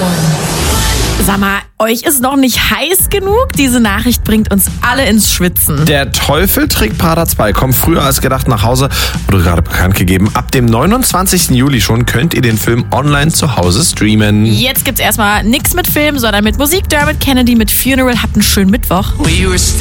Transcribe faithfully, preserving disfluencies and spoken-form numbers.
Sag mal, euch ist noch nicht heiß genug? Diese Nachricht bringt uns alle ins Schwitzen. Der Teufel trägt Prada zwei kommt früher als gedacht nach Hause, wurde gerade bekannt gegeben. Ab dem neunundzwanzigsten Juli schon könnt ihr den Film online zu Hause streamen. Jetzt gibt's erstmal nichts mit Film, sondern mit Musik. Dermot Kennedy mit Funeral. Habt einen schönen Mittwoch.